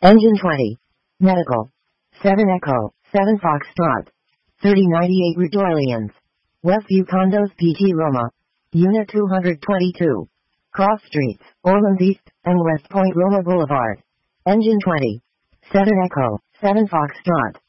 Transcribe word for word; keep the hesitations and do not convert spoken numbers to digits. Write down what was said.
Engine twenty. Medical. seven Echo, seven Foxtrot. thirty ninety-eight Route Orleans. Westview Condos P T Roma. Unit two hundred twenty-two. Cross Streets, Orleans East, and West Point Roma Boulevard. Engine twenty. seven Echo, seven Foxtrot.